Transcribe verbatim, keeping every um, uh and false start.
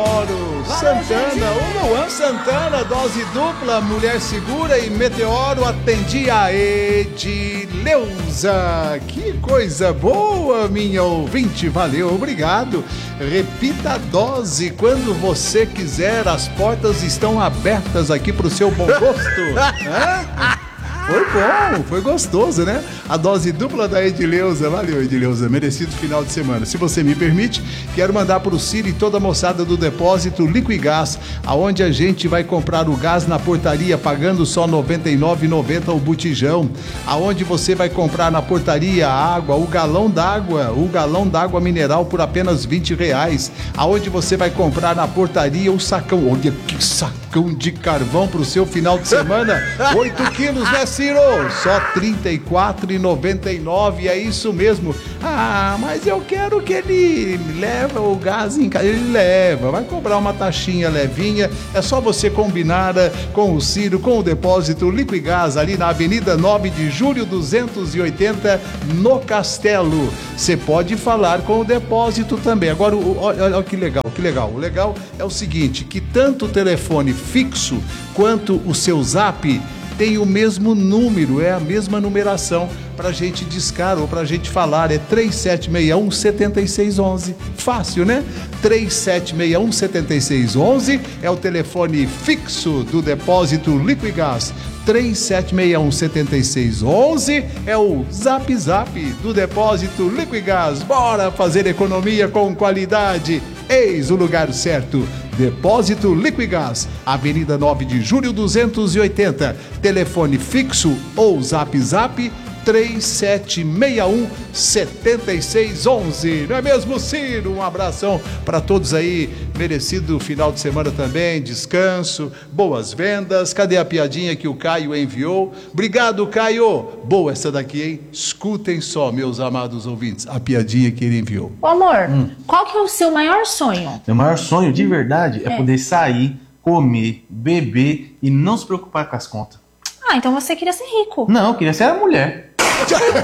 Santana, o Luan Santana, dose dupla, mulher segura e Meteoro atendia a Edileuza. Que coisa boa, minha ouvinte, valeu, obrigado. Repita a dose quando você quiser, as portas estão abertas aqui pro seu bom gosto. Hã? Foi bom, foi gostoso, né? A dose dupla da Edileuza. Valeu, Edileuza, merecido final de semana. Se você me permite, quero mandar para o Ciro e toda a moçada do depósito Liquigás, aonde a gente vai comprar o gás na portaria, pagando só noventa e nove reais e noventa centavos o botijão. Aonde você vai comprar na portaria a água, o galão d'água, o galão d'água mineral por apenas vinte reais. Aonde você vai comprar na portaria o sacão. Olha que sacão de carvão para o seu final de semana. oito quilos, né, Ciro? Só trinta e quatro reais e noventa e nove centavos, é isso mesmo. Ah, mas eu quero que ele leve o gás em casa. Ele leva, vai cobrar uma taxinha levinha. É só você combinar com o Ciro, com o depósito Liquigás, ali na Avenida nove de julho duzentos e oitenta, no Castelo. Você pode falar com o depósito também. Agora, olha, olha que legal, que legal. O legal é o seguinte, que tanto o telefone fixo quanto o seu zap tem o mesmo número, é a mesma numeração pra gente discar ou pra gente falar. É três sete seis um, sete seis um um. Fácil, né? três sete seis um, sete seis um um é o telefone fixo do depósito Liquigás. três sete seis um, sete seis um um é o Zap Zap do depósito Liquigás. Bora fazer economia com qualidade. Eis o lugar certo. Depósito Liquigás, Avenida nove de julho duzentos e oitenta. Telefone fixo ou Zap Zap três sete seis um, sete seis um um. Não é mesmo, Ciro? Um abração para todos aí. Merecido final de semana também, descanso, boas vendas. Cadê a piadinha que o Caio enviou? Obrigado, Caio. Boa essa daqui, hein? Escutem só, meus amados ouvintes, a piadinha que ele enviou. Ô, amor, hum. qual que é o seu maior sonho? Meu maior sonho, de verdade, é, é poder sair, comer, beber e não se preocupar com as contas. Ah, então você queria ser rico. Não, eu queria ser a mulher.